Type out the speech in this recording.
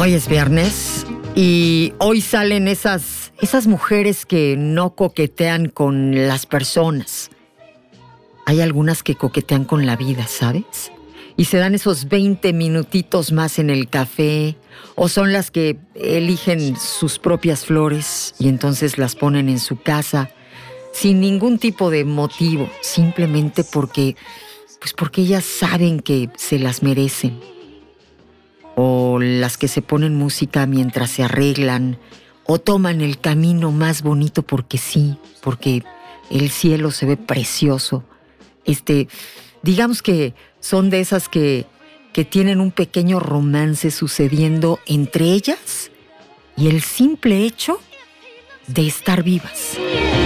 Hoy es viernes y hoy salen esas mujeres que no coquetean con las personas. Hay algunas que coquetean con la vida, ¿sabes? Y se dan esos 20 minutitos más en el café, o son las que eligen sus propias flores y entonces las ponen en su casa sin ningún tipo de motivo, simplemente porque ellas saben que se las merecen. O las que se ponen música mientras se arreglan, o toman el camino más bonito porque sí, porque el cielo se ve precioso. Digamos que son de esas que tienen un pequeño romance sucediendo entre ellas y el simple hecho de estar vivas.